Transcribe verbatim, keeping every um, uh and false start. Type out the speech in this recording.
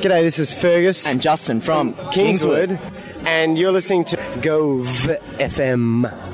G'day, this is Fergus. And Justin from Kingswood. Kingswood. And you're listening to Gove F M.